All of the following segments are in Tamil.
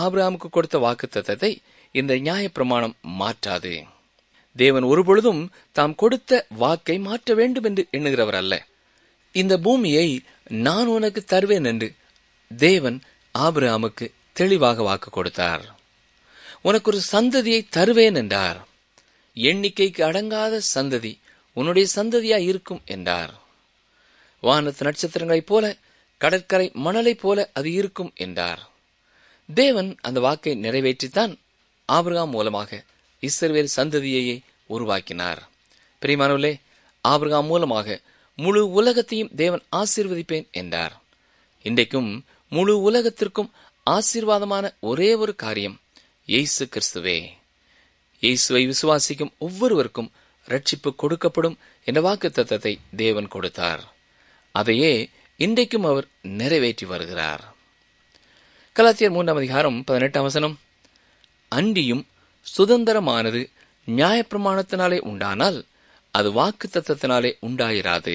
ஆபிரகாமுக்கு கொடுத்த வாக்குத்தத்தத்தை இந்த நியாயப்பிரமாணம் மாற்றாது. தேவன் ஒருபொழுதும் தாம் கொடுத்த வாக்கை மாற்ற வேண்டும் என்று எண்ணுகிறவர் அல்ல. இந்த பூமியை நான் உனக்கு தருவேன் என்று தேவன் ஆபிரகாமுக்கு தெளிவாக வாக்கு கொடுத்தார். உனக்கு ஒரு சந்ததியை தருவேன் என்றார். எண்ணிக்கைக்கு அடங்காத சந்ததி உன்னுடைய சந்ததியாய் இருக்கும் என்றார். வானத்து நட்சத்திரங்களைப் போல, கடற்கரை மணலைப் போல அது இருக்கும் என்றார். தேவன் அந்த வாக்கை நிறைவேற்றித்தான் ஆபிரகாம் மூலமாக இஸ்ரவேல் சந்ததியையே உருவாக்கினார். பிரியமானவர்களே, ஆபிரகாம் மூலமாக முழு உலகத்தையும் தேவன் ஆசீர்வதிப்பேன் என்றார். இன்றைக்கும் முழு உலகத்திற்கும் ஆசீர்வாதமான ஒரே ஒரு காரியம் இயேசு கிறிஸ்துவே. இயேசுவை விசுவாசிக்கும் ஒவ்வொருவருக்கும் ரட்சிப்பு கொடுக்கப்படும் என்ற வாக்குத்தத்தத்தை தேவன் கொடுத்தார். அதையே இன்றைக்கும் அவர் நிறைவேற்றி வருகிறார். கலாத்தியர் 3:18 அன்றியும் சுதந்திரமானது நியாயப்பிரமாணத்தினாலே உண்டானால் அது வாக்குத்தத்தத்தினாலே உண்டாயிராது.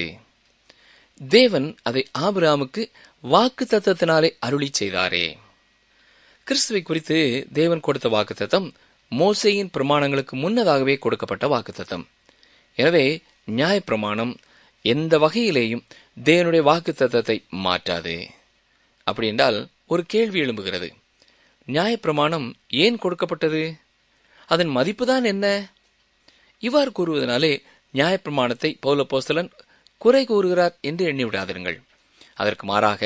தேவன் அதை ஆபிரகாமுக்கு வாக்குத்தத்தத்தினாலே அருளி செய்தாரே. கிறிஸ்துவை குறித்து தேவன் கொடுத்த வாக்குத்தத்தம் மோசேயின் பிரமாணங்களுக்கு முன்னதாகவே கொடுக்கப்பட்ட வாக்குத்தத்தம். எனவே நியாயப்பிரமாணம் எந்த வகையிலேயும் தேவனுடைய வாக்குத்தத்தத்தை மாற்றாது. அப்படி என்றால் ஒரு கேள்வி எழும்புகிறது. நியாயப்பிரமாணம் ஏன் கொடுக்கப்பட்டது? அதன் மதிப்புதான் என்ன? இவ்வாறு கூறுவதனாலே நியாயப்பிரமாணத்தை பவுல் அப்போஸ்தலன் குறை கூறுகிறார் என்று எண்ணிவிடாதிருங்கள். அதற்கு மாறாக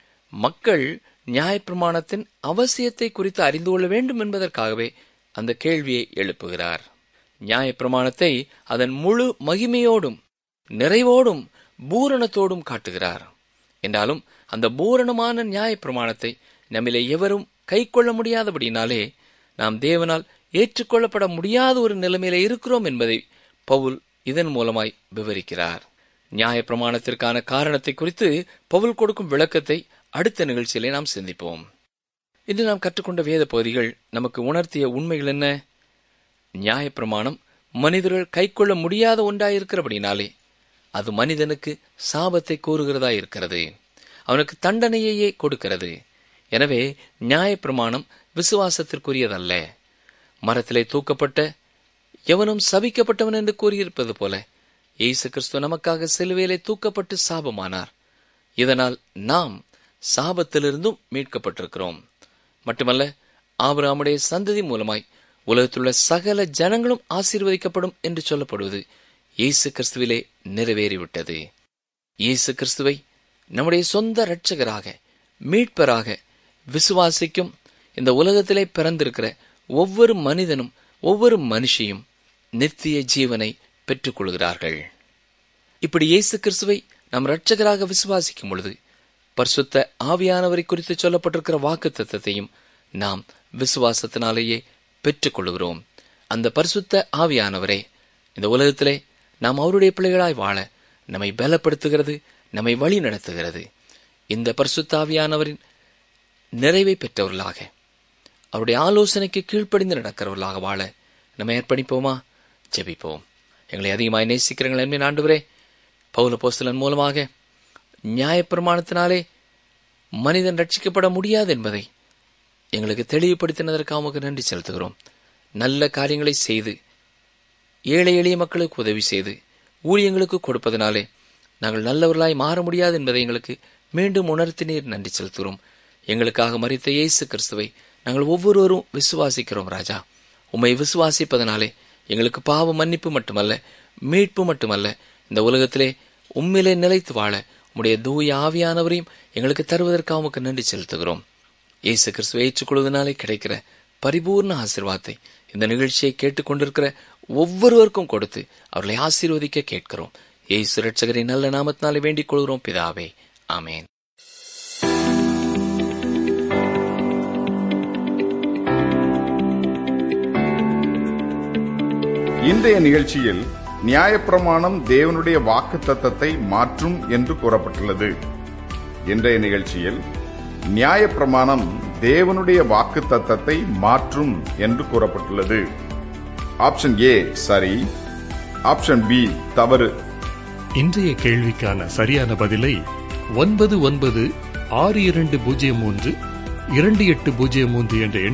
மக்கள் நியாயப்பிரமாணத்தின் அவசியத்தை குறித்து அறிந்து கொள்ள வேண்டும் என்பதற்காகவே அந்த கேள்வியை எழுப்புகிறார். நியாயப்பிரமாணத்தை அதன் முழு மகிமையோடும் நிறைவோடும் பூரணத்தோடும் காட்டுகிறார். என்றாலும் அந்த பூரணமான நியாயப்பிரமாணத்தை நம்மிலே எவரும் கை கொள்ள முடியாதபடினாலே நாம் தேவனால் ஏற்றுக்கொள்ளப்பட முடியாத ஒரு நிலைமையில இருக்கிறோம் என்பதை பவுல் இதன் மூலமாய் விவரிக்கிறார். நியாயப்பிரமாணத்திற்கான காரணத்தை குறித்து பவுல் கொடுக்கும் விளக்கத்தை அடுத்த நிகழ்ச்சியிலே நாம் சிந்திப்போம். இன்று நாம் கற்றுக்கொண்ட வேத பகுதிகள் நமக்கு உணர்த்திய உண்மைகள் என்ன? நியாயப்பிரமாணம் மனிதர்கள் கை கொள்ள முடியாத ஒன்றாயிருக்கிறபடினாலே அது மனிதனுக்கு சாபத்தை கூறுகிறதா இருக்கிறது. அவனுக்கு தண்டனையையே கொடுக்கிறது. எனவே நியாயப்பிரமாணம் விசுவாசத்திற்குரியதல்ல. மரத்திலே தூக்கப்பட்ட எவனும் சபிக்கப்பட்டவன் என்று கூறியிருப்பது போல இயேசு கிறிஸ்து நமக்காக சிலுவையிலே தூக்கப்பட்டு சாபமானார். இதனால் நாம் சாபத்திலிருந்தும் மீட்கப்பட்டிருக்கிறோம். மட்டுமல்ல, ஆபிரகாமுடைய சந்ததி மூலமாய் உலகத்திலுள்ள சகல ஜனங்களும் ஆசீர்வதிக்கப்படும் என்று சொல்லப்படுவது இயேசு கிறிஸ்துவிலே நிறைவேறிவிட்டது. இயேசு கிறிஸ்துவை நம்முடைய சொந்த இரட்சகராக மீட்பராக விசுவாசிக்கும் இந்த உலகத்திலே பிறந்திருக்கிற ஒவ்வொரு மனிதனும் ஒவ்வொரு மனுஷியும் நித்திய ஜீவனை பெற்றுக் கொள்கிறார்கள். இப்படி இயேசு கிறிஸ்துவை நாம் இரட்சகராக விசுவாசிக்கும் பொழுது பரிசுத்த ஆவியானவரை குறித்து சொல்லப்பட்டிருக்கிற வாக்குத்தத்தத்தையும் நாம் விசுவாசத்தினாலேயே பெற்றுக் கொள்கிறோம். அந்த பரிசுத்த ஆவியானவரே இந்த உலகத்திலே நாம் அவருடைய பிள்ளைகளாய் வாழ நம்மை பலப்படுத்துகிறது, நம்மை வழி நடத்துகிறது. இந்த பரிசுத்த ஆவியானவரின் நிறைவை பெற்றவர்களாக அவருடைய ஆலோசனைக்கு கீழ்ப்படிந்து நடக்கிறவர்களாக வாழ நம்ம அர்ப்பணிப்போமா? ஜெபிப்போம். எங்களை அதிகமாய் நேசிக்கிறீர்கள் என்பேன் ஆண்டவரே. பவுல் அப்போஸ்தலன் மூலமாக நியாயப்பிரமாணத்தினாலே மனிதன் ரட்சிக்கப்பட முடியாது என்பதை எங்களுக்கு தெளிவுபடுத்தினதற்காக உமக்கு நன்றி செலுத்துகிறோம். நல்ல காரியங்களை செய்து ஏழை எளிய மக்களுக்கு உதவி செய்து ஊழியங்களுக்கு கொடுப்பதனாலே நாங்கள் நல்லவர்களாய் மாற முடியாது என்பதை எங்களுக்கு மீண்டும் உணர்த்தினீர். நன்றி செலுத்துகிறோம். எங்களுக்காக மரித்த இயேசு கிறிஸ்துவை நாங்கள் ஒவ்வொருவரும் விசுவாசிக்கிறோம் ராஜா. உம்மை விசுவாசிப்பதனாலே எங்களுக்கு பாவ மன்னிப்பு மட்டுமல்ல, மீட்பு மட்டுமல்ல, இந்த உலகத்திலே உம்மிலே நிலைத்து வாழ உம்முடைய தூய ஆவியானவரையும் எங்களுக்கு தருவதற்காக உமக்கு நன்றி செலுத்துகிறோம். இயேசு கிறிஸ்துவை ஏற்றுக்கொள்வதனாலே கிடைக்கிற பரிபூர்ண ஆசீர்வாதத்தை இந்த நிகழ்ச்சியை கேட்டுக்கொண்டிருக்கிற ஒவ்வொருவருக்கும் கொடுத்து அவர்களை ஆசீர்வதிக்க கேட்கிறோம். இயேசு இரட்சகரின் நல்ல நாமத்தினாலே வேண்டிக் கொள்கிறோம் பிதாவே, ஆமேன். இன்றைய நிகழ்ச்சியில் நியாயப்பிரமாணம் தேவனுடைய வாக்குத்தத்தத்தை மாற்றும் என்று கூறப்பட்டுள்ளது. இன்றைய நிகழ்ச்சியில் நியாயப்பிரமாணம் தேவனுடைய வாக்குத்தத்தத்தை மாற்றும் என்று கூறப்பட்டுள்ளது. ஆப்ஷன் ஏ சரி, ஆப்ஷன் பி தவறு. இன்றைய கேள்விக்கான சரியான பதிலை 9962032803 என்ற